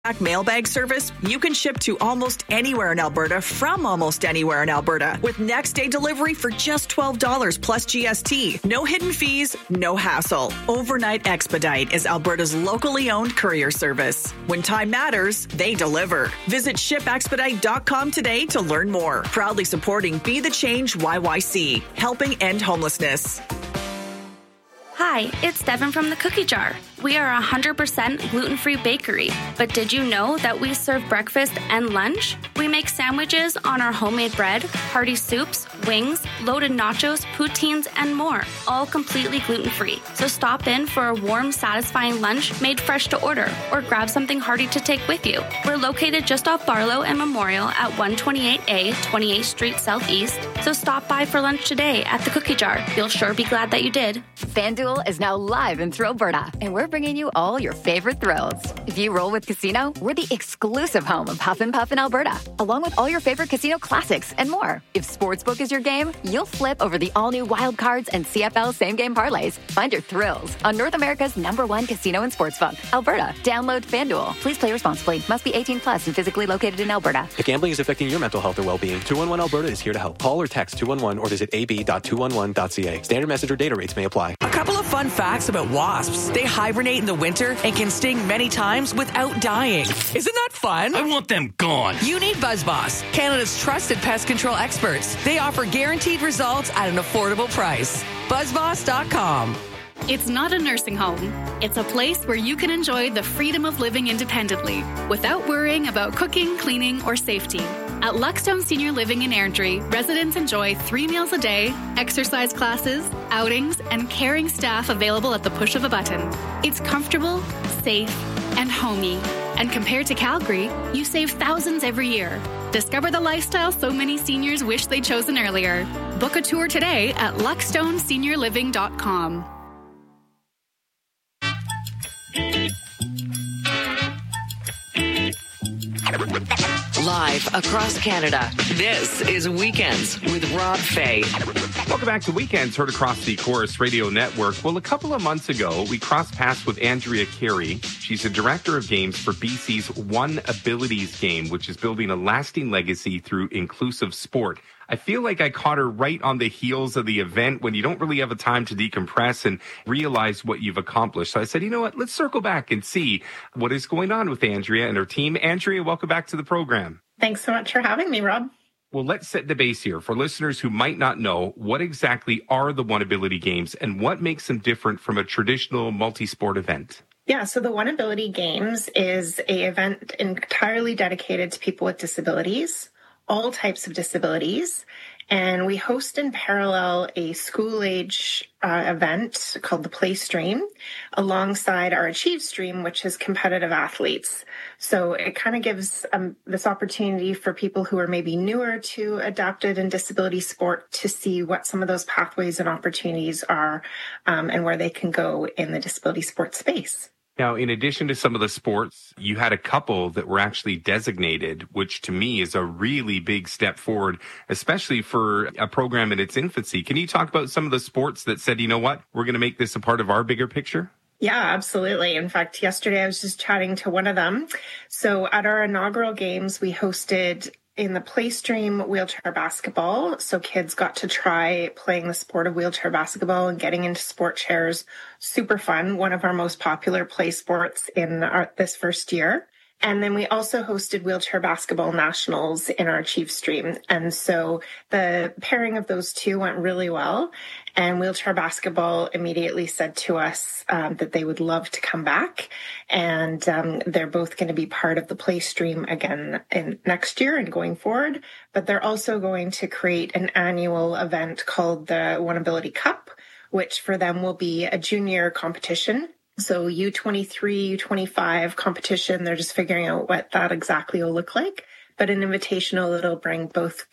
Mailbag service, you can ship to almost anywhere in Alberta from almost anywhere in Alberta with next day delivery for just $12 plus GST. No hidden fees, no hassle. Overnight Expedite is Alberta's locally owned courier service. When time matters, they deliver. Visit shipexpedite.com today to learn more. Proudly supporting Be the Change YYC, helping end homelessness. Hi, it's Devin from the Cookie Jar. We are a 100% gluten-free bakery, but did you know that we serve breakfast and lunch? We make sandwiches on our homemade bread, hearty soups, wings, loaded nachos, poutines, and more, all completely gluten-free. So stop in for a warm, satisfying lunch made fresh to order, or grab something hearty to take with you. We're located just off Barlow and Memorial at 128A, 28th Street Southeast, so stop by for lunch today at the Cookie Jar. You'll sure be glad that you did. FanDuel is now live in Thrillberta, and we're bringing you all your favorite thrills. If you roll with Casino, we're the exclusive home of Huff and Puff in Alberta, along with all your favorite casino classics and more. If Sportsbook is your game, you'll flip over the all-new Wild Cards and CFL same-game parlays. Find your thrills on North America's #1 casino and sportsbook, Alberta. Download FanDuel. Please play responsibly. Must be 18 plus and physically located in Alberta. If gambling is affecting your mental health or well-being, 211 Alberta is here to help. Call or text 211 or visit ab.211.ca. Standard message or data rates may apply. A couple of fun facts about wasps. They hibernate in the winter and can sting many times without dying. Isn't that fun? I want them gone. You need BuzzBoss, Canada's trusted pest control experts. They offer guaranteed results at an affordable price. BuzzBoss.com. It's not a nursing home. It's a place where you can enjoy the freedom of living independently without worrying about cooking, cleaning, or safety. At Luckstone Senior Living in Airdrie, residents enjoy 3 meals a day, exercise classes, outings, and caring staff available at the push of a button. It's comfortable, safe, and homey. And compared to Calgary, you save thousands every year. Discover the lifestyle so many seniors wish they'd chosen earlier. Book a tour today at luckstoneseniorliving.com. Live across Canada, this is Weekends with Rob Fay. Welcome back to Weekends, heard across the Chorus Radio Network. Well, a couple of months ago, we crossed paths with Andrea Carey. She's the director of games for BC's One Abilities game, which is building a lasting legacy through inclusive sport. I feel like I caught her right on the heels of the event when you don't really have a time to decompress and realize what you've accomplished. So I said, you know what, let's circle back and see what is going on with Andrea and her team. Andrea, welcome back to the program. Thanks so much for having me, Rob. Well, let's set the base here. For listeners who might not know, what exactly are the One Ability Games and what makes them different from a traditional multi-sport event? Yeah, so the One Ability Games is an event entirely dedicated to people with disabilities, all types of disabilities. And we host in parallel a school-age event called the Play Stream alongside our Achieve Stream, which is competitive athletes. So it kind of gives this opportunity for people who are maybe newer to adapted and disability sport to see what some of those pathways and opportunities are and where they can go in the disability sport space. Now, in addition to some of the sports, you had a couple that were actually designated, which to me is a really big step forward, especially for a program in its infancy. Can you talk about some of the sports that said, you know what, we're going to make this a part of our bigger picture? Yeah, absolutely. In fact, yesterday I was just chatting to one of them. So at our inaugural games, we hosted in the Play Stream wheelchair basketball. So kids got to try playing the sport of wheelchair basketball and getting into sport chairs. Super fun. One of our most popular play sports in this first year. And then we also hosted Wheelchair Basketball Nationals in our Achieve Stream. And so the pairing of those two went really well. And Wheelchair Basketball immediately said to us that they would love to come back. And they're both going to be part of the Play Stream again in next year and going forward. But they're also going to create an annual event called the One Ability Cup, which for them will be a junior competition. So U23, U25 competition, they're just figuring out what that exactly will look like. But an invitational that'll bring both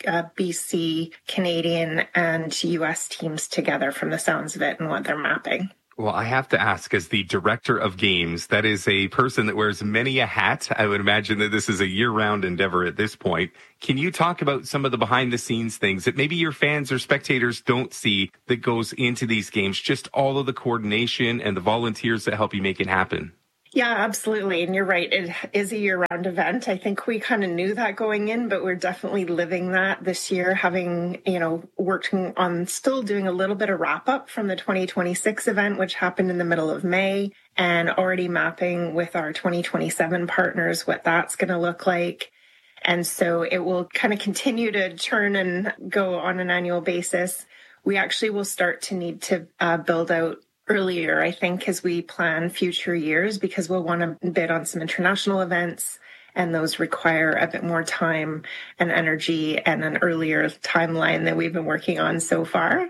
BC, Canadian, and US teams together from the sounds of it and what they're mapping. Well, I have to ask, as the director of games, that is a person that wears many a hat. I would imagine that this is a year-round endeavor at this point. Can you talk about some of the behind-the-scenes things that maybe your fans or spectators don't see that goes into these games, just all of the coordination and the volunteers that help you make it happen? Yeah, absolutely. And you're right. It is a year-round event. I think we kind of knew that going in, but we're definitely living that this year, having, working on still doing a little bit of wrap-up from the 2026 event, which happened in the middle of May, and already mapping with our 2027 partners what that's going to look like. And so it will kind of continue to churn and go on an annual basis. We actually will start to need to build out earlier, I think, as we plan future years, because we'll want to bid on some international events, and those require a bit more time and energy and an earlier timeline than we've been working on so far.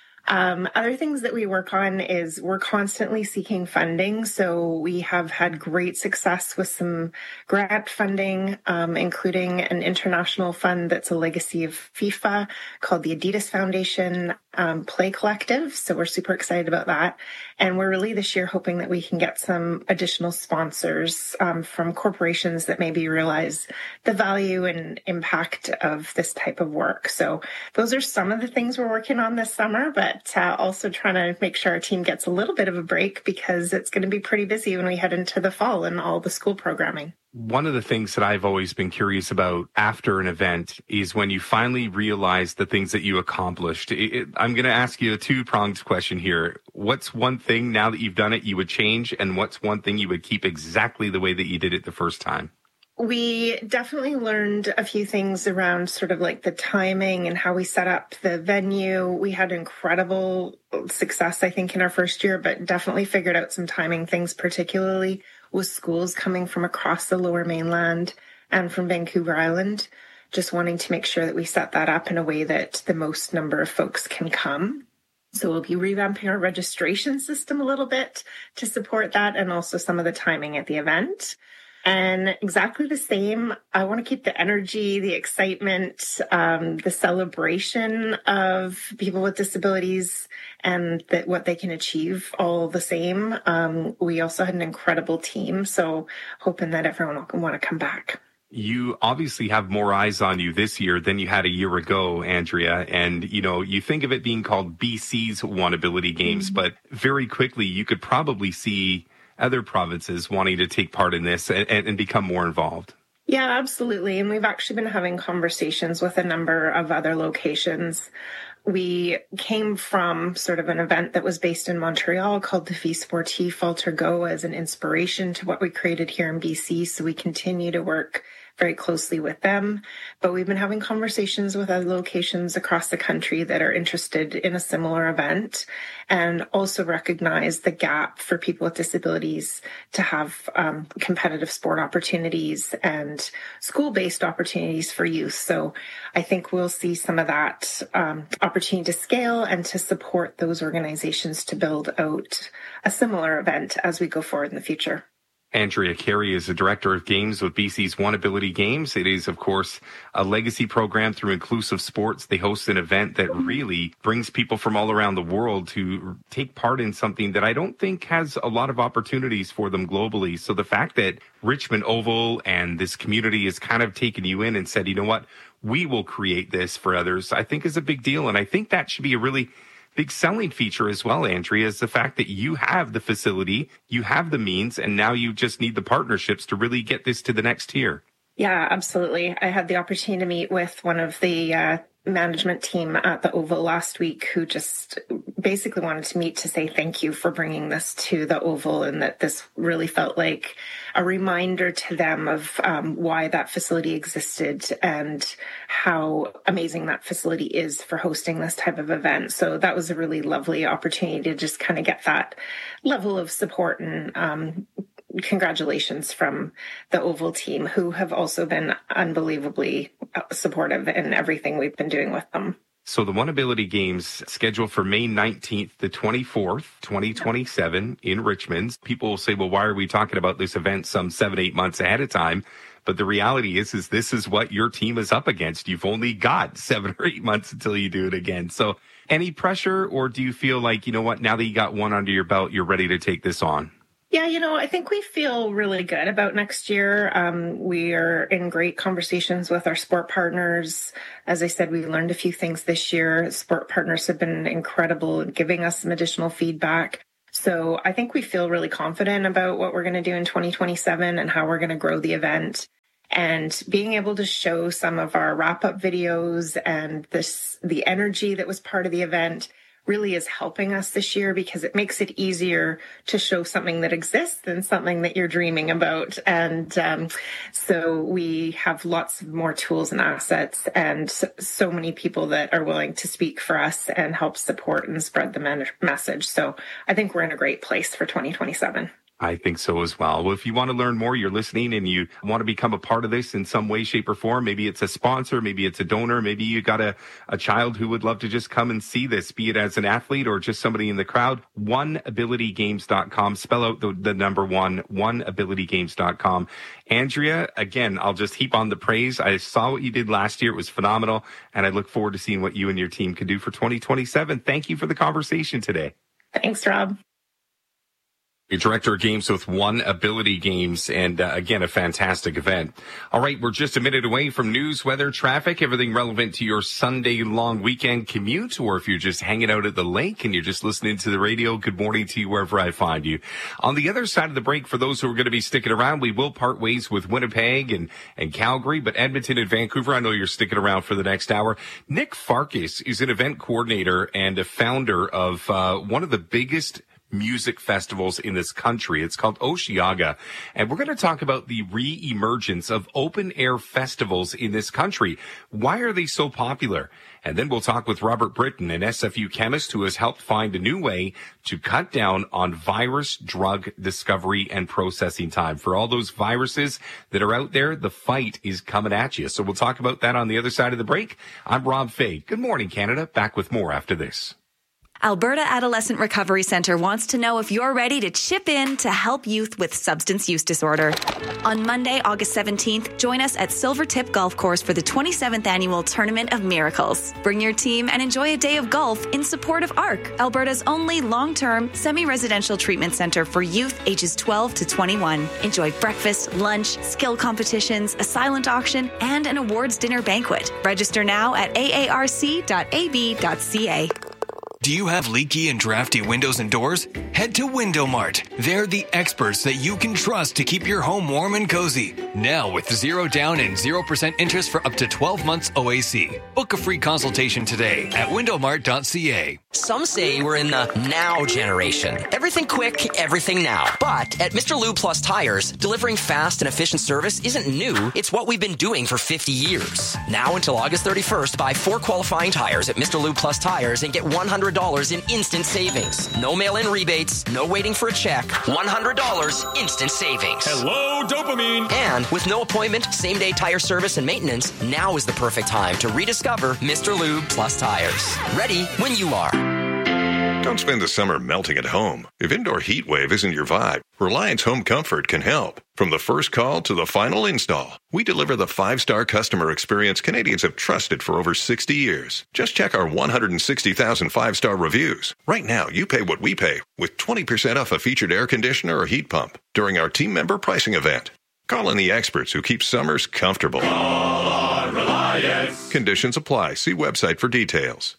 Other things that we work on is we're constantly seeking funding. So we have had great success with some grant funding, including an international fund that's a legacy of FIFA called the Adidas Foundation Play Collective. So we're super excited about that. And we're really this year hoping that we can get some additional sponsors from corporations that maybe realize the value and impact of this type of work. So those are some of the things we're working on this summer, but also trying to make sure our team gets a little bit of a break, because it's going to be pretty busy when we head into the fall and all the school programming. One of the things that I've always been curious about after an event is when you finally realize the things that you accomplished. I'm going to ask you a two-pronged question here. What's one thing now that you've done it you would change, and what's one thing you would keep exactly the way that you did it the first time? We definitely learned a few things around sort of like the timing and how we set up the venue. We had incredible success, I think, in our first year, but definitely figured out some timing things, particularly with schools coming from across the Lower Mainland and from Vancouver Island, just wanting to make sure that we set that up in a way that the most number of folks can come. So we'll be revamping our registration system a little bit to support that, and also some of the timing at the event. And exactly the same, I want to keep the energy, the excitement, the celebration of people with disabilities and what they can achieve all the same. We also had an incredible team, so hoping that everyone will want to come back. You obviously have more eyes on you this year than you had a year ago, Andrea. And, you think of it being called BC's One Ability Games, but very quickly you could probably see other provinces wanting to take part in this and become more involved. Yeah, absolutely. And we've actually been having conversations with a number of other locations. We came from sort of an event that was based in Montreal called the Vie Sportive Alter Go as an inspiration to what we created here in BC. So we continue to work very closely with them. But we've been having conversations with other locations across the country that are interested in a similar event, and also recognize the gap for people with disabilities to have competitive sport opportunities and school-based opportunities for youth. So I think we'll see some of that opportunity to scale and to support those organizations to build out a similar event as we go forward in the future. Andrea Carey is the Director of Games with BC's One Ability Games. It is, of course, a legacy program through Inclusive Sports. They host an event that really brings people from all around the world to take part in something that I don't think has a lot of opportunities for them globally. So the fact that Richmond Oval and this community has kind of taken you in and said, you know what, we will create this for others, I think is a big deal. And I think that should be a really big selling feature as well, Andrea, is the fact that you have the facility, you have the means, and now you just need the partnerships to really get this to the next tier. Yeah, absolutely. I had the opportunity to meet with one of the management team at the Oval last week, who just basically wanted to meet to say thank you for bringing this to the Oval, and that this really felt like a reminder to them of why that facility existed and how amazing that facility is for hosting this type of event. So that was a really lovely opportunity to just kind of get that level of support and congratulations from the Oval team, who have also been unbelievably supportive in everything we've been doing with them. So the One Ability Games scheduled for May 19th to 24th, 2027 in Richmond. People will say, well, why are we talking about this event some 7-8 months ahead of time? But the reality is this is what your team is up against. You've only got 7 or 8 months until you do it again. So any pressure, or do you feel like, you know what, now that you got one under your belt, you're ready to take this on? Yeah, I think we feel really good about next year. We are in great conversations with our sport partners. As I said, we learned a few things this year. Sport partners have been incredible in giving us some additional feedback. So I think we feel really confident about what we're going to do in 2027 and how we're going to grow the event. And being able to show some of our wrap-up videos and the energy that was part of the event really is helping us this year, because it makes it easier to show something that exists than something that you're dreaming about. And so we have lots of more tools and assets, and so many people that are willing to speak for us and help support and spread the message. So I think we're in a great place for 2027. I think so as well. Well, if you want to learn more, you're listening and you want to become a part of this in some way, shape, or form, maybe it's a sponsor, maybe it's a donor, maybe you got a child who would love to just come and see this, be it as an athlete or just somebody in the crowd, oneabilitygames.com. Spell out the number one, oneabilitygames.com. Andrea, again, I'll just heap on the praise. I saw what you did last year. It was phenomenal, and I look forward to seeing what you and your team can do for 2027. Thank you for the conversation today. Thanks, Rob. Your director of games with One Ability Games, and again, a fantastic event. All right, we're just a minute away from news, weather, traffic, everything relevant to your Sunday long weekend commute, or if you're just hanging out at the lake and you're just listening to the radio, good morning to you wherever I find you. On the other side of the break, for those who are going to be sticking around, we will part ways with Winnipeg and Calgary, but Edmonton and Vancouver, I know you're sticking around for the next hour. Nick Farkas is an event coordinator and a founder of one of the biggest music festivals in this country. It's called Osheaga. And we're going to talk about the re-emergence of open air festivals in this country. Why are they so popular? And then we'll talk with Robert Britton, an SFU chemist who has helped find a new way to cut down on virus drug discovery and processing time. For all those viruses that are out there, the fight is coming at you. So we'll talk about that on the other side of the break. I'm Rob Fay. Good morning, Canada. Back with more after this. Alberta Adolescent Recovery Centre wants to know if you're ready to chip in to help youth with substance use disorder. On Monday, August 17th, join us at Silvertip Golf Course for the 27th Annual Tournament of Miracles. Bring your team and enjoy a day of golf in support of ARC, Alberta's only long-term, semi-residential treatment centre for youth ages 12 to 21. Enjoy breakfast, lunch, skill competitions, a silent auction, and an awards dinner banquet. Register now at aarc.ab.ca. Do you have leaky and drafty windows and doors? Head to Window Mart. They're the experts that you can trust to keep your home warm and cozy. Now with 0 down and 0% interest for up to 12 months OAC. Book a free consultation today at windowmart.ca. Some say we're in the now generation. Everything quick, everything now. But at Mr. Lube Plus Tires, delivering fast and efficient service isn't new. It's what we've been doing for 50 years. Now until August 31st, buy 4 qualifying tires at Mr. Lube Plus Tires and get $100 in instant savings. No mail-in rebates, no waiting for a check. $100 instant savings. Hello, dopamine! And with no appointment, same-day tire service and maintenance, now is the perfect time to rediscover Mr. Lube Plus Tires. Ready when you are. Don't spend the summer melting at home. If indoor heat wave isn't your vibe, Reliance Home Comfort can help. From the first call to the final install, we deliver the 5-star customer experience Canadians have trusted for over 60 years. Just check our 160,000 5-star reviews. Right now, you pay what we pay with 20% off a featured air conditioner or heat pump during our team member pricing event. Call in the experts who keep summers comfortable. Call on Reliance. Conditions apply. See website for details.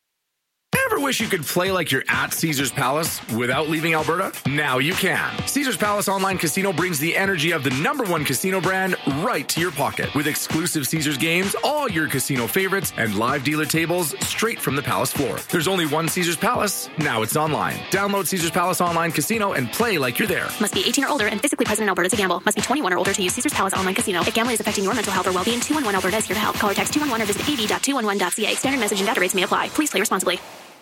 Ever wish you could play like you're at Caesars Palace without leaving Alberta? Now you can. Caesars Palace Online Casino brings the energy of the #1 casino brand right to your pocket. With exclusive Caesars games, all your casino favorites, and live dealer tables straight from the Palace floor. There's only one Caesars Palace. Now it's online. Download Caesars Palace Online Casino and play like you're there. Must be 18 or older and physically present in Alberta to gamble. Must be 21 or older to use Caesars Palace Online Casino. If gambling is affecting your mental health or well-being, 211 Alberta is here to help. Call or text 211 or visit ab.211.ca. Standard message and data rates may apply. Please play responsibly.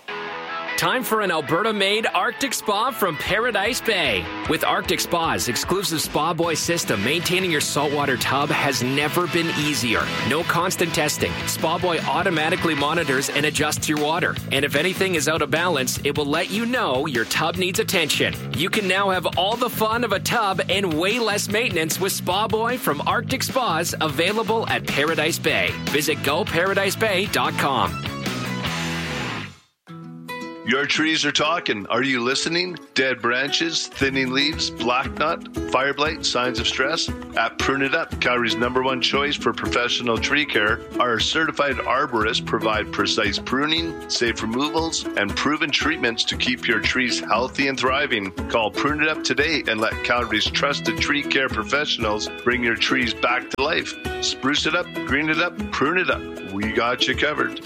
Time for an Alberta-made Arctic Spa from Paradise Bay. With Arctic Spa's exclusive Spa Boy system, maintaining your saltwater tub has never been easier. No constant testing. Spa Boy automatically monitors and adjusts your water. And if anything is out of balance, it will let you know your tub needs attention. You can now have all the fun of a tub and way less maintenance with Spa Boy from Arctic Spas, available at Paradise Bay. Visit GoParadiseBay.com. Your trees are talking. Are you listening? Dead branches, thinning leaves, black knot, fire blight, signs of stress? At Prune It Up, Calgary's #1 choice for professional tree care, our certified arborists provide precise pruning, safe removals, and proven treatments to keep your trees healthy and thriving. Call Prune It Up today and let Calgary's trusted tree care professionals bring your trees back to life. Spruce it up, green it up, prune it up. We got you covered.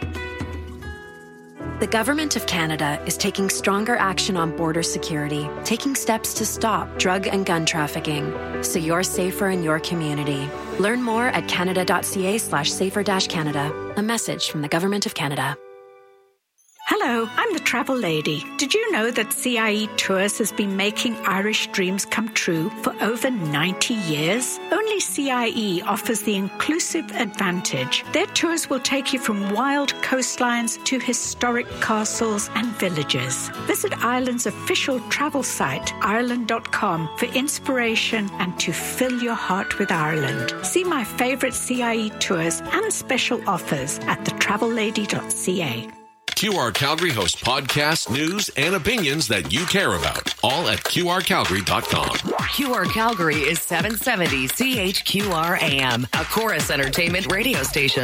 The Government of Canada is taking stronger action on border security, taking steps to stop drug and gun trafficking, so you're safer in your community. Learn more at canada.ca/safer-canada. A message from the Government of Canada. Hello, I'm the Travel Lady. Did you know that CIE Tours has been making Irish dreams come true for over 90 years? Only CIE offers the inclusive advantage. Their tours will take you from wild coastlines to historic castles and villages. Visit Ireland's official travel site, ireland.com, for inspiration and to fill your heart with Ireland. See my favourite CIE tours and special offers at thetravellady.ca. QR Calgary hosts podcasts, news, and opinions that you care about. All at QRCalgary.com. QR Calgary is 770 CHQR AM, a Chorus Entertainment radio station.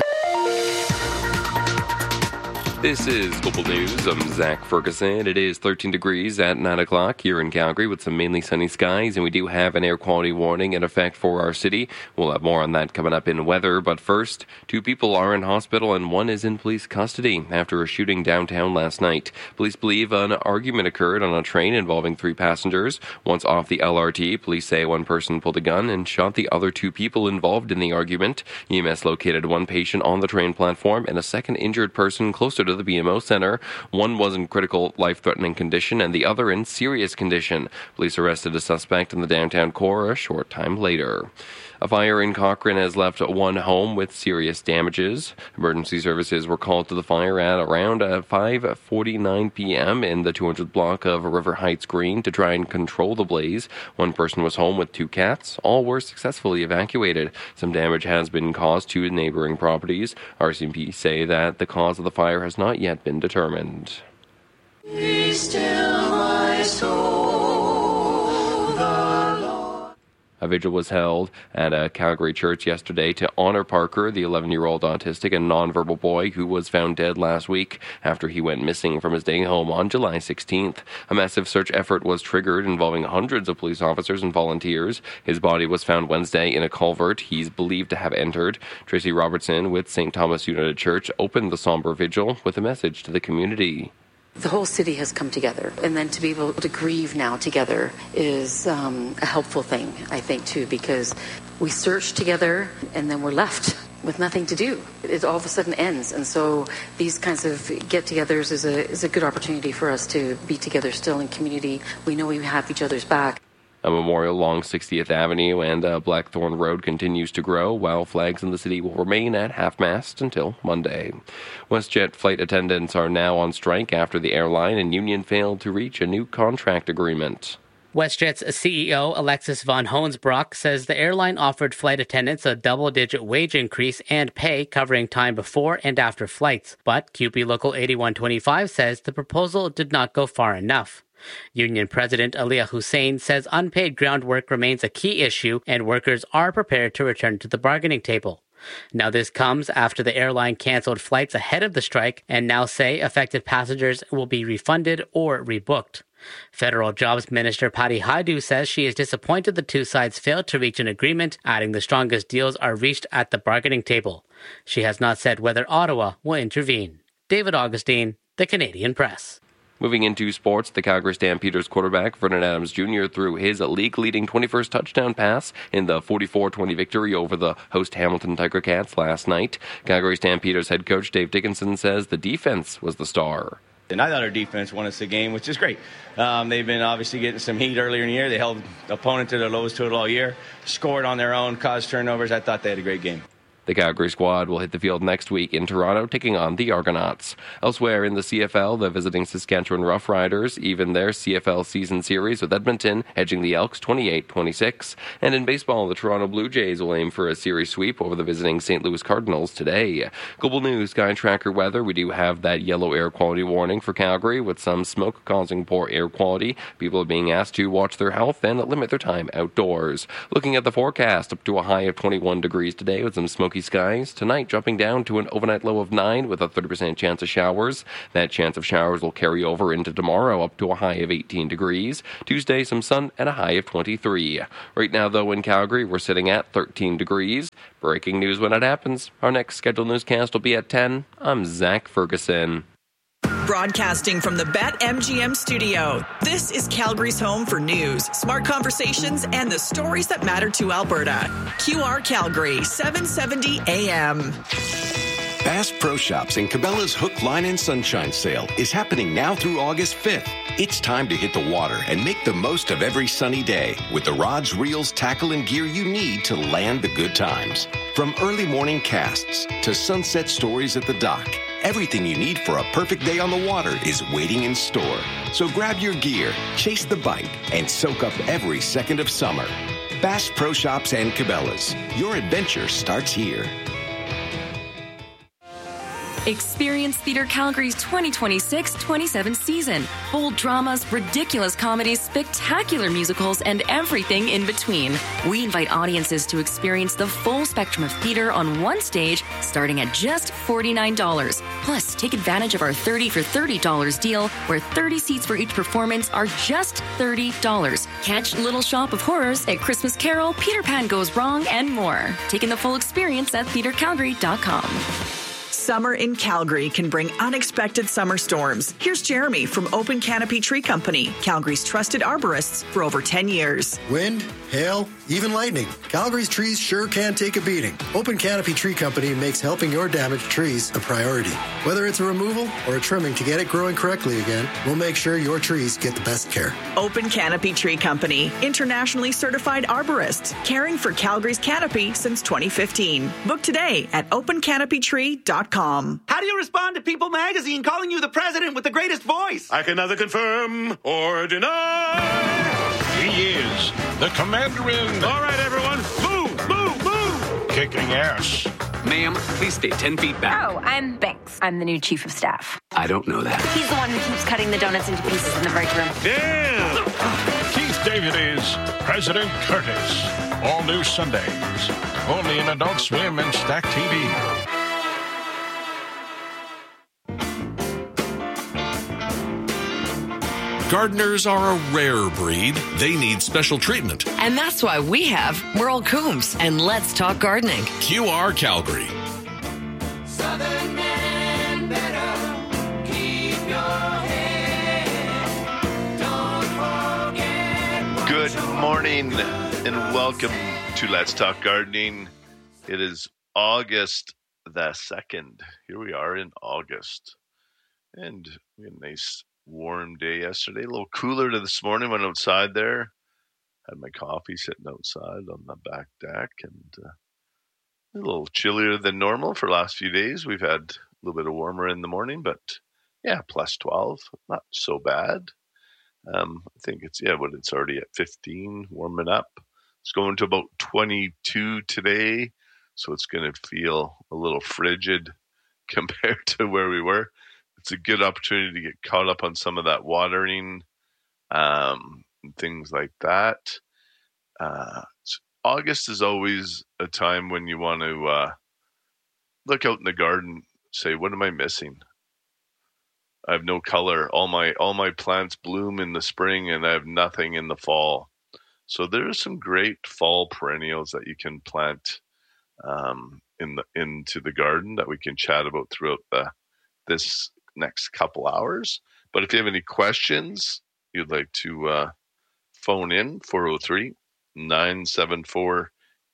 This is Global News. I'm Zach Ferguson. It is 13 degrees at 9 o'clock here in Calgary with some mainly sunny skies, and we do have an air quality warning in effect for our city. We'll have more on that coming up in weather, but first, 2 people are in hospital and 1 is in police custody after a shooting downtown last night. Police believe an argument occurred on a train involving 3 passengers. Once off the LRT, police say 1 person pulled a gun and shot the other 2 people involved in the argument. EMS located 1 patient on the train platform and a second injured person closer to the BMO Center. 1 was in critical life-threatening condition and the other in serious condition. Police arrested a suspect in the downtown core a short time later. A fire in Cochrane has left 1 home with serious damages. Emergency services were called to the fire at around 5:49 p.m. in the 200th block of River Heights Green to try and control the blaze. 1 person was home with 2 cats. All were successfully evacuated. Some damage has been caused to neighboring properties. RCMP say that the cause of the fire has not yet been determined. Be still my soul, the Lord. A vigil was held at a Calgary church yesterday to honor Parker, the 11-year-old autistic and nonverbal boy who was found dead last week after he went missing from his day home on July 16th. A massive search effort was triggered involving hundreds of police officers and volunteers. His body was found Wednesday in a culvert he's believed to have entered. Tracy Robertson with St. Thomas United Church opened the somber vigil with a message to the community. The whole city has come together, and then to be able to grieve now together is a helpful thing, I think, too, because we search together and then we're left with nothing to do. It all of a sudden ends, and so these kinds of get-togethers is a good opportunity for us to be together still in community. We know we have each other's back. A memorial along 60th Avenue and Blackthorn Road continues to grow, while flags in the city will remain at half-mast until Monday. WestJet flight attendants are now on strike after the airline and union failed to reach a new contract agreement. WestJet's CEO Alexis von Hoensbroek says the airline offered flight attendants a double-digit wage increase and pay covering time before and after flights, but QP Local 8125 says the proposal did not go far enough. Union President Aliyah Hussein says unpaid ground work remains a key issue and workers are prepared to return to the bargaining table. Now this comes after the airline canceled flights ahead of the strike and now say affected passengers will be refunded or rebooked. Federal Jobs Minister Patty Hajdu says she is disappointed the 2 sides failed to reach an agreement, adding the strongest deals are reached at the bargaining table. She has not said whether Ottawa will intervene. David Augustine, The Canadian Press. Moving into sports, the Calgary Stampeders quarterback Vernon Adams Jr. threw his league-leading 21st touchdown pass in the 44-20 victory over the host Hamilton Tiger Cats last night. Calgary Stampeders head coach Dave Dickinson says the defense was the star. And I thought our defense won us the game, which is great. They've been obviously getting some heat earlier in the year. They held the opponent to their lowest total all year, scored on their own, caused turnovers. I thought they had a great game. The Calgary squad will hit the field next week in Toronto, taking on the Argonauts. Elsewhere in the CFL, the visiting Saskatchewan Roughriders even their CFL season series with Edmonton, edging the Elks 28-26. And in baseball, the Toronto Blue Jays will aim for a series sweep over the visiting St. Louis Cardinals today. Global News Sky Tracker weather. We do have that yellow air quality warning for Calgary with some smoke causing poor air quality. People are being asked to watch their health and limit their time outdoors. Looking at the forecast, up to a high of 21 degrees today with some smoky skies. Tonight, dropping down to an overnight low of 9 with a 30% chance of showers. That chance of showers will carry over into tomorrow, up to a high of 18 degrees. Tuesday, some sun and a high of 23. Right now, though, in Calgary, we're sitting at 13 degrees. Breaking news when it happens. Our next scheduled newscast will be at 10. I'm Zach Ferguson. Broadcasting from the BetMGM studio, this is Calgary's home for news, smart conversations, and the stories that matter to Alberta. QR Calgary, 770 AM. Bass Pro Shops and Cabela's Hook, Line, and Sunshine sale is happening now through August 5th. It's time to hit the water and make the most of every sunny day with the rods, reels, tackle, and gear you need to land the good times. From early morning casts to sunset stories at the dock, everything you need for a perfect day on the water is waiting in store. So grab your gear, chase the bite, and soak up every second of summer. Bass Pro Shops and Cabela's. Your adventure starts here. Experience Theatre Calgary's 2026-27 season. Bold dramas, ridiculous comedies, spectacular musicals, and everything in between. We invite audiences to experience the full spectrum of theatre on one stage, starting at just $49. Plus, take advantage of our 30 for $30 deal, where 30 seats for each performance are just $30. Catch Little Shop of Horrors, A Christmas Carol, Peter Pan Goes Wrong, and more. Taking the full experience at theatrecalgary.com. Summer in Calgary can bring unexpected summer storms. Here's Jeremy from Open Canopy Tree Company, Calgary's trusted arborists for over 10 years. Wind, hail, even lightning. Calgary's trees sure can take a beating. Open Canopy Tree Company makes helping your damaged trees a priority. Whether it's a removal or a trimming to get it growing correctly again, we'll make sure your trees get the best care. Open Canopy Tree Company, internationally certified arborists, caring for Calgary's canopy since 2015. Book today at opencanopytree.com. How do you respond to People Magazine calling you the president with the greatest voice? I can neither confirm or deny. He is the commander-in. All right, everyone. Move, move, move. Kicking ass. Ma'am, please stay 10 feet back. Oh, I'm Banks. I'm the new chief of staff. I don't know that. He's the one who keeps cutting the donuts into pieces in the break room. Damn! Keith David is President Curtis. All new Sundays. Only in Adult Swim and Stack TV. Gardeners are a rare breed. They need special treatment. And that's why we have Merle Coombs and Let's Talk Gardening. QR Calgary. Southern man better keep your head. Don't forget. Good morning and welcome to Let's Talk Gardening. It is August the 2nd. Here we are in August. And we had a nice warm day yesterday, a little cooler to this morning. Went outside there, had my coffee sitting outside on the back deck, and a little chillier than normal for the last few days. We've had a little bit of warmer in the morning, but yeah, plus 12, not so bad. I think it's already at 15, warming up. It's going to about 22 today, so it's going to feel a little frigid compared to where we were. It's a good opportunity to get caught up on some of that watering, and things like that. August is always a time when you want to look out in the garden, say, what am I missing? I have no color. All my plants bloom in the spring, and I have nothing in the fall. So there are some great fall perennials that you can plant into the garden that we can chat about throughout this next couple hours. But if you have any questions, you'd like to phone in 403-974-8255.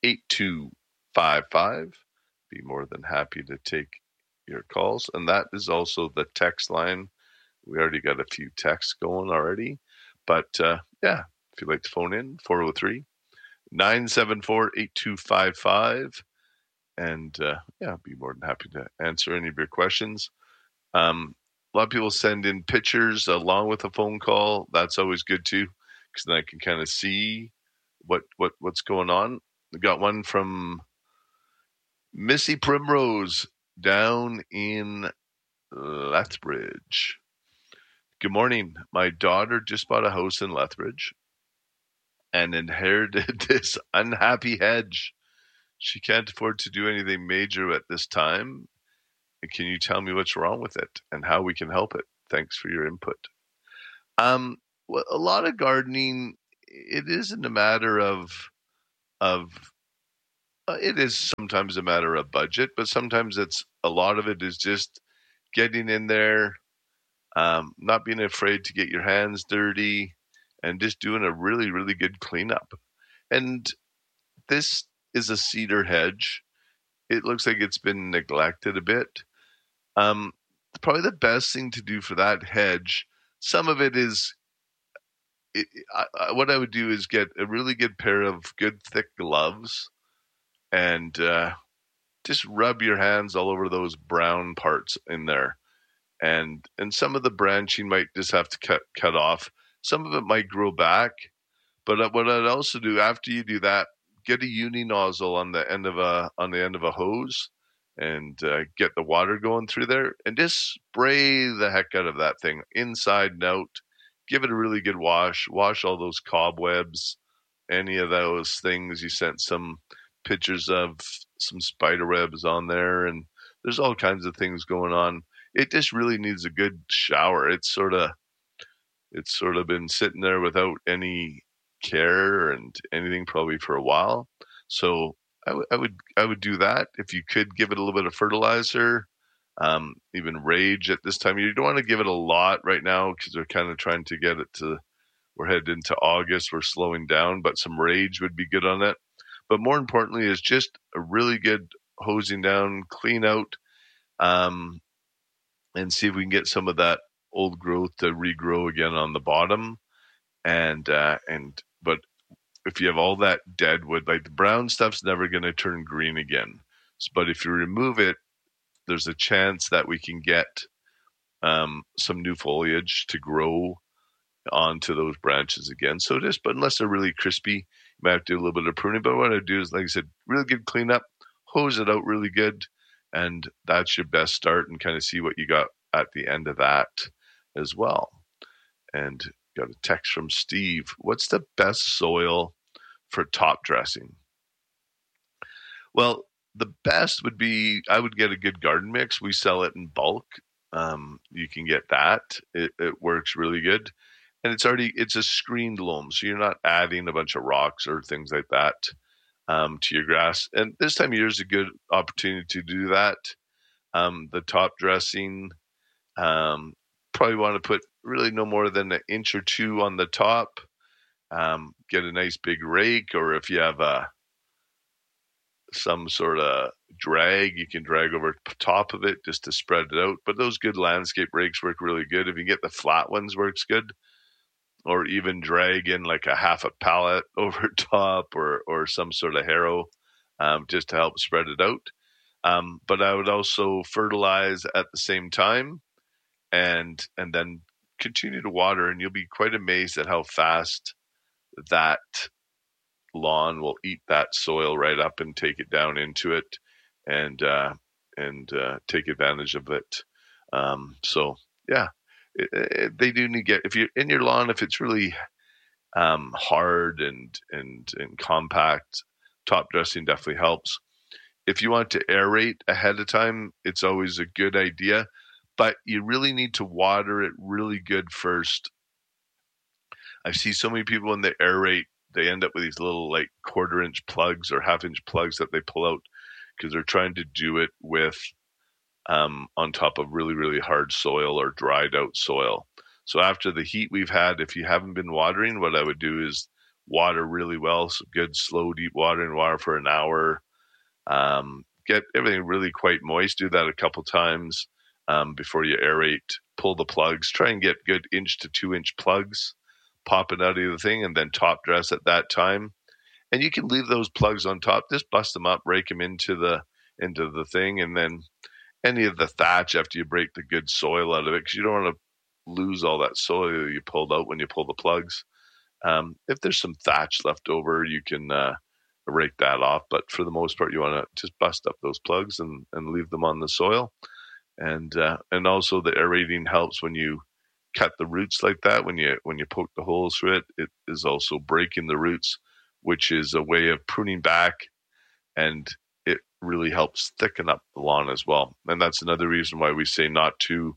Be more than happy to take your calls. And that is also the text line. We already got a few texts going already. But if you'd like to phone in, 403-974-8255. And I'd be more than happy to answer any of your questions. A lot of people send in pictures along with a phone call. That's always good too, because then I can kind of see what's going on. We got one from Missy Primrose down in Lethbridge. Good morning. My daughter just bought a house in Lethbridge and inherited this unhappy hedge. She can't afford to do anything major at this time. Can you tell me what's wrong with it and how we can help it? Thanks for your input. Well, a lot of gardening, it isn't a matter of it is sometimes a matter of budget, but sometimes a lot of it is just getting in there, not being afraid to get your hands dirty, and just doing a really, really good cleanup. And this is a cedar hedge. It looks like it's been neglected a bit. Probably the best thing to do for that hedge, some of it is, what I would do is get a really good pair of good thick gloves and just rub your hands all over those brown parts in there. And some of the branching might just have to cut off. Some of it might grow back. But what I'd also do after you do that, get a uni nozzle on the end of a hose and get the water going through there and just spray the heck out of that thing inside and out. Give it a really good wash all those cobwebs, any of those things. You sent some pictures of some spider webs on there, and there's all kinds of things going on. It just really needs a good shower. It's sort of been sitting there without any care and anything probably for a while. So I would do that. If you could give it a little bit of fertilizer, even Rage at this time. You don't want to give it a lot right now because we're kind of trying to get it to, we're headed into August, we're slowing down, but some Rage would be good on it. But more importantly is just a really good hosing down, clean out, and see if we can get some of that old growth to regrow again on the bottom. But if you have all that dead wood, like the brown stuff's never going to turn green again. But if you remove it, there's a chance that we can get some new foliage to grow onto those branches again. So but unless they're really crispy, you might have to do a little bit of pruning. But what I do is, like I said, really good cleanup, hose it out really good, and that's your best start, and kind of see what you got at the end of that as well. And got a text from Steve. What's the best soil for top dressing? Well, the best would be, I would get a good garden mix. We sell it in bulk. You can get that. It works really good. And it's a screened loam, so you're not adding a bunch of rocks or things like that to your grass. And this time of year is a good opportunity to do that. The top dressing, probably want to put really no more than an inch or two on the top. Get a nice big rake, or if you have some sort of drag, you can drag over top of it just to spread it out. But those good landscape rakes work really good. If you get the flat ones, works good. Or even drag in like a half a pallet over top, or some sort of harrow, just to help spread it out. But I would also fertilize at the same time, and then continue to water, and you'll be quite amazed at how fast that lawn will eat that soil right up and take it down into it, and take advantage of it. So yeah, they do need to get, if you're in your lawn, if it's really hard and compact, top dressing definitely helps. If you want to aerate ahead of time, it's always a good idea, but you really need to water it really good first. I see so many people when they aerate, they end up with these little like 1/4 inch plugs or 1/2 inch plugs that they pull out because they're trying to do it with on top of really, really hard soil or dried out soil. So after the heat we've had, if you haven't been watering, what I would do is water really well. So good, slow, deep watering, water for an hour. Get everything really quite moist. Do that a couple times before you aerate. Pull the plugs. Try and get good 1 to 2 inch plugs popping out of the thing, and then top dress at that time. And you can leave those plugs on top. Just bust them up, rake them into the into the thing. And then any of the thatch after you break the good soil out of it, because you don't want to lose all that soil you pulled out when you pull the plugs. If there's some thatch left over, you can rake that off. But for the most part, you want to just bust up those plugs and leave them on the soil. And also the aerating helps when you cut the roots like that. When you poke the holes through it, it is also breaking the roots, which is a way of pruning back, and it really helps thicken up the lawn as well. And that's another reason why we say not to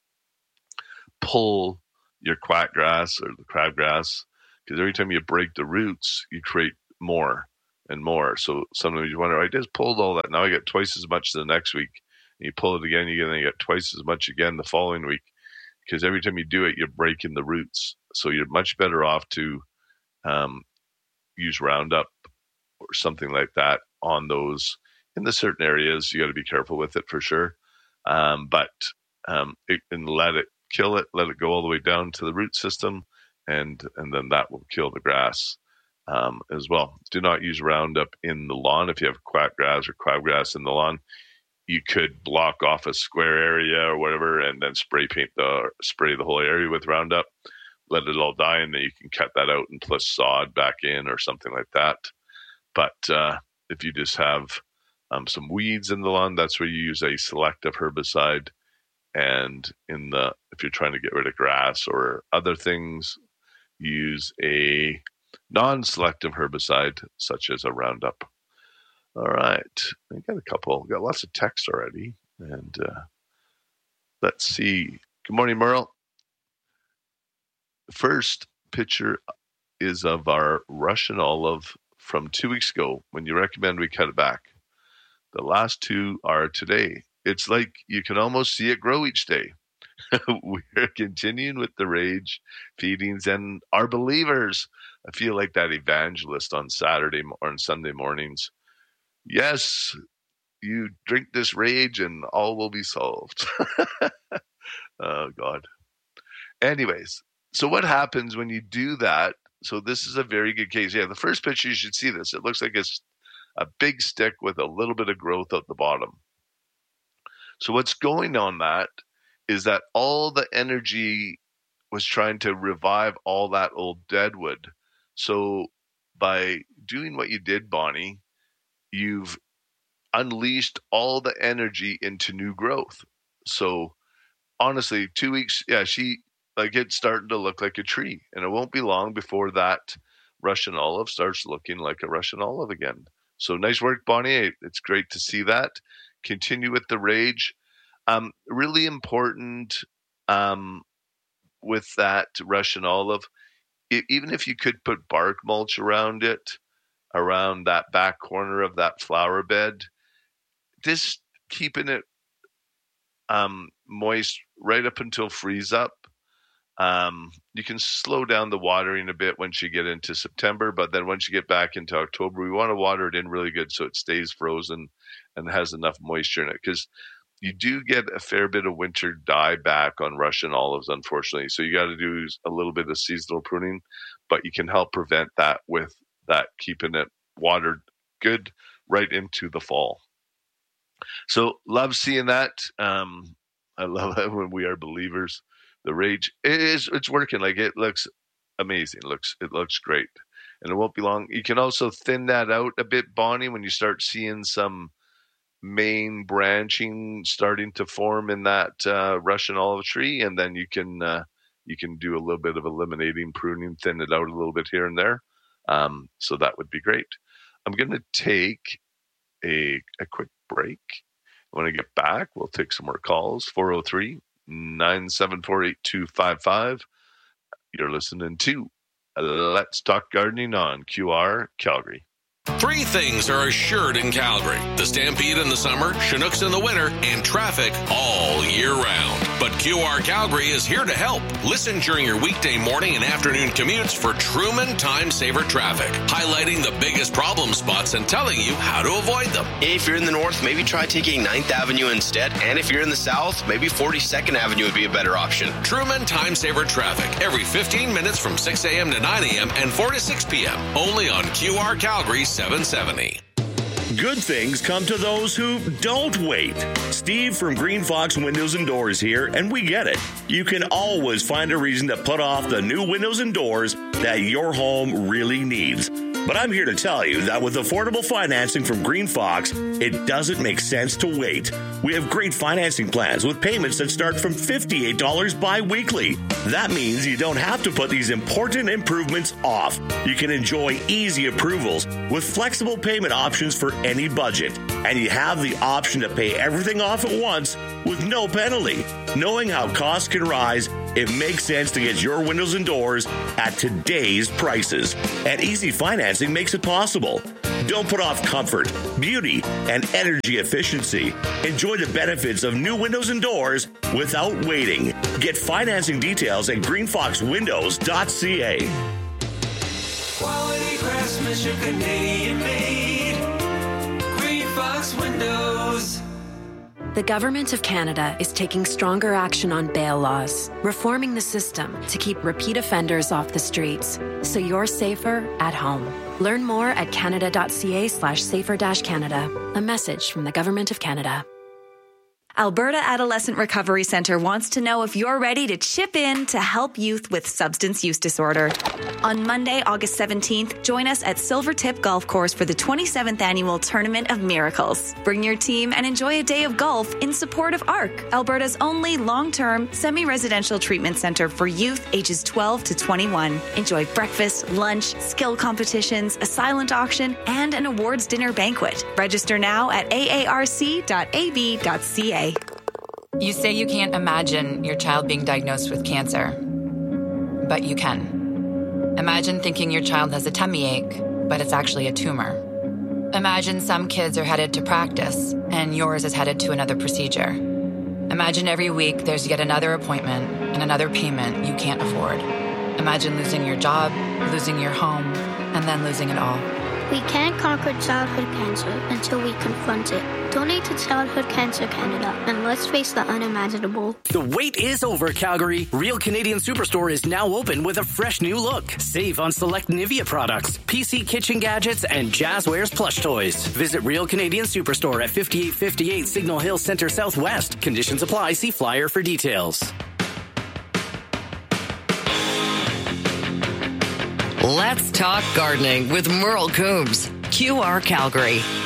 pull your quackgrass or the crabgrass, because every time you break the roots, you create more and more. So sometimes you wonder, I just pulled all that, now I get twice as much the next week. And you pull it again, you get twice as much again the following week, because every time you do it, you're breaking the roots. So you're much better off to use Roundup or something like that on those. In the certain areas, you got to be careful with it for sure. But let it kill it, let it go all the way down to the root system, and then that will kill the grass as well. Do not use Roundup in the lawn. If you have quackgrass or crabgrass in the lawn, you could block off a square area or whatever, and then spray the whole area with Roundup. Let it all die, and then you can cut that out and plus sod back in or something like that. But if you just have some weeds in the lawn, that's where you use a selective herbicide. And if you're trying to get rid of grass or other things, use a non-selective herbicide such as a Roundup. All right, we got lots of text already, and let's see. Good morning, Merle. The first picture is of our Russian olive from 2 weeks ago when you recommend we cut it back. The last two are today. It's like you can almost see it grow each day. We're continuing with the rage feedings and our believers. I feel like that evangelist on Saturday or on Sunday mornings. Yes, you drink this rage and all will be solved. Oh, God. Anyways, so what happens when you do that? So this is a very good case. Yeah, the first picture, you should see this. It looks like it's a big stick with a little bit of growth at the bottom. So what's going on that is that all the energy was trying to revive all that old dead wood. So by doing what you did, Bonnie, you've unleashed all the energy into new growth. So honestly, 2 weeks, it's starting to look like a tree, and it won't be long before that Russian olive starts looking like a Russian olive again. So nice work, Bonnie. It's great to see that. Continue with the rage. Really important with that Russian olive, even if you could put bark mulch around it, around that back corner of that flower bed, just keeping it moist right up until freeze up. You can slow down the watering a bit once you get into September, but then once you get back into October, we want to water it in really good so it stays frozen and has enough moisture in it, because you do get a fair bit of winter dieback on Russian olives, unfortunately. So you got to do a little bit of seasonal pruning, but you can help prevent that with that, keeping it watered good right into the fall. So love seeing that. I love that when we are believers. The rage it's working. Like, it looks amazing. It looks great, and it won't be long. You can also thin that out a bit, Bonnie, when you start seeing some main branching starting to form in that Russian olive tree, and then you can do a little bit of eliminating, pruning, thin it out a little bit here and there. So that would be great. I'm going to take a quick break. When I get back, we'll take some more calls. 403-974-8255. You're listening to Let's Talk Gardening on QR Calgary. 3 things are assured in Calgary: the Stampede in the summer, Chinooks in the winter, and traffic all year round. But QR Calgary is here to help. Listen during your weekday morning and afternoon commutes for Truman Time Saver Traffic, highlighting the biggest problem spots and telling you how to avoid them. If you're in the north, maybe try taking 9th Avenue instead. And if you're in the south, maybe 42nd Avenue would be a better option. Truman Time Saver Traffic, every 15 minutes from 6 a.m. to 9 a.m. and 4 to 6 p.m. Only on QR Calgary 770. Good things come to those who don't wait. Steve from Green Fox Windows and Doors here, and we get it. You can always find a reason to put off the new windows and doors that your home really needs. But I'm here to tell you that with affordable financing from Green Fox, it doesn't make sense to wait. We have great financing plans with payments that start from $58 bi-weekly. That means you don't have to put these important improvements off. You can enjoy easy approvals with flexible payment options for any budget. And you have the option to pay everything off at once with no penalty. Knowing how costs can rise, it makes sense to get your windows and doors at today's prices. And easy financing makes it possible. Don't put off comfort, beauty, and energy efficiency. Enjoy the benefits of new windows and doors without waiting. Get financing details at greenfoxwindows.ca. Quality craftsmanship, Canadian made. Green Fox Windows. The Government of Canada is taking stronger action on bail laws, reforming the system to keep repeat offenders off the streets, so you're safer at home. Learn more at canada.ca/safer-canada. A message from the Government of Canada. Alberta Adolescent Recovery Centre wants to know if you're ready to chip in to help youth with substance use disorder. On Monday, August 17th, join us at Silvertip Golf Course for the 27th Annual Tournament of Miracles. Bring your team and enjoy a day of golf in support of ARC, Alberta's only long-term, semi-residential treatment centre for youth ages 12 to 21. Enjoy breakfast, lunch, skill competitions, a silent auction, and an awards dinner banquet. Register now at aarc.ab.ca. You say you can't imagine your child being diagnosed with cancer, but you can. Imagine thinking your child has a tummy ache, but it's actually a tumor. Imagine some kids are headed to practice, and yours is headed to another procedure. Imagine every week there's yet another appointment and another payment you can't afford. Imagine losing your job, losing your home, and then losing it all. We can't conquer childhood cancer until we confront it. Donate to Childhood Cancer Canada and let's face the unimaginable. The wait is over, Calgary. Real Canadian Superstore is now open with a fresh new look. Save on select Nivea products, PC kitchen gadgets, and Jazzwares plush toys. Visit Real Canadian Superstore at 5858 Signal Hill Center Southwest. Conditions apply. See flyer for details. Let's talk gardening with Merle Coombs. QR Calgary.